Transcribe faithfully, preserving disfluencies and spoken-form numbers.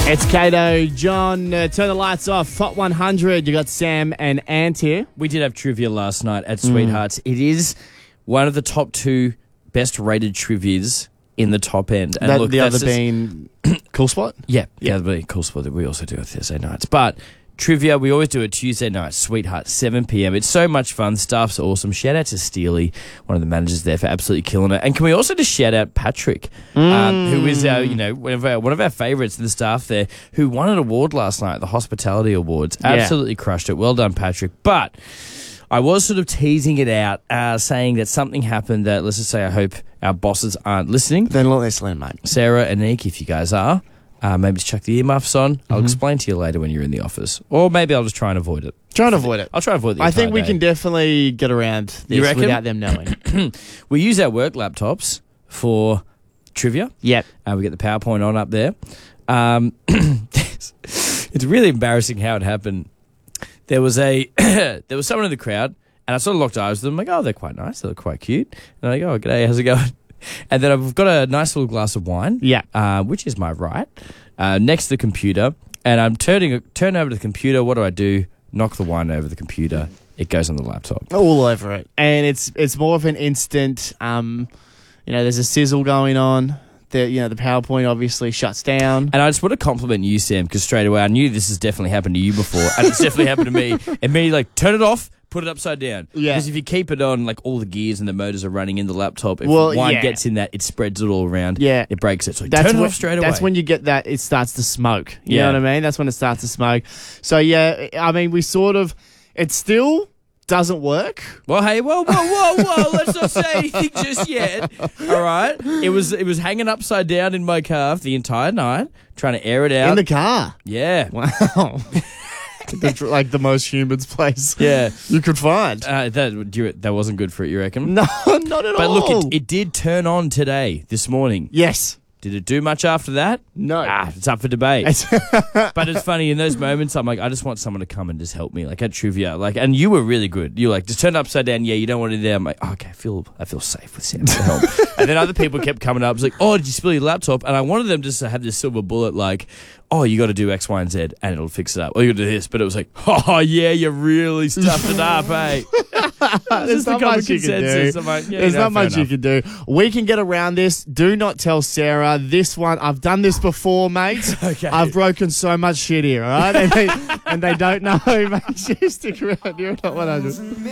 It's Kato, John. Uh, turn the lights off. Hot one hundred. You got Sam and Ant here. We did have trivia last night at Sweethearts. Mm. It is one of the top two best rated trivias in the top end. And that, look, the other other being Cool Spot? Yeah, yeah, the other being Cool Spot that we also do on Thursday nights. But trivia, we always do it Tuesday night, Sweetheart, seven p.m. It's so much fun. Staff's awesome. Shout out to Steely, one of the managers there, for absolutely killing it. And can we also just shout out Patrick, mm. um, who is our, you know, one of our, one of our favourites in the staff there, who won an award last night, the Hospitality Awards. Absolutely yeah. crushed it. Well done, Patrick. But I was sort of teasing it out, uh, saying that something happened that, let's just say, I hope our bosses aren't listening. Then let us learn, mate. Sarah and Nick, if you guys are. Uh, maybe just chuck the earmuffs on. I'll mm-hmm. explain to you later when you're in the office. Or maybe I'll just try and avoid it. Try and avoid it. I'll try and avoid it. I think we day. can definitely get around this without them knowing. We use our work laptops for trivia. Yep. Uh, we get the PowerPoint on up there. Um, it's really embarrassing how it happened. There was a there was someone in the crowd, and I sort of locked eyes with them. I'm like, oh, they're quite nice. They look quite cute. And I go, oh, g'day, how's it going? And then I've got a nice little glass of wine, yeah, uh, which is my right, uh, next to the computer. And I'm turning turn over to the computer. What do I do? Knock the wine over the computer. It goes on the laptop. All over it. And it's it's more of an instant, um, you know, there's a sizzle going on. The, you know, the PowerPoint obviously shuts down. And I just want to compliment you, Sam, because straight away I knew this has definitely happened to you before. And it's definitely happened to me. And me, like, turn it off. Put it upside down. Yeah. Because if you keep it on, like all the gears and the motors are running in the laptop, if well, wine yeah. gets in that, it spreads it all around. Yeah. It breaks it. So that's turn it when, off straight away. That's when you get that, it starts to smoke. You yeah. know what I mean? That's when it starts to smoke. So, yeah, I mean, we sort of, it still doesn't work. Well, hey, whoa, whoa, whoa, whoa. Let's not say anything just yet. All right? It was it was hanging upside down in my car for the entire night, trying to air it out. In the car? Yeah. Wow. That's like the most humid place yeah. you could find. Uh, that you, that wasn't good for it, you reckon? No, not at but all. But look, it, it did turn on today, this morning. Yes. Did it do much after that? No. Ah, it's up for debate. But it's funny, in those moments, I'm like, I just want someone to come and just help me, like at trivia. Like, and you were really good. You were like, just turn it upside down. Yeah, you don't want it there. I'm like, oh, okay, I feel I feel safe with Sam to help. And then other people kept coming up. I was like, oh, did you spill your laptop? And I wanted them just to have this silver bullet, like, oh, you got to do X, Y, and Z, and it'll fix it up. Or you got to do this. But it was like, oh, yeah, you really stuffed it up, eh? There's not much you can do. Like, yeah, There's no, not much enough. you can do. We can get around this. Do not tell Sarah. This one, I've done this before, mate. Okay. I've broken so much shit here, all right? and, they, and they don't know, mate. Just stick around. You're not one hundred.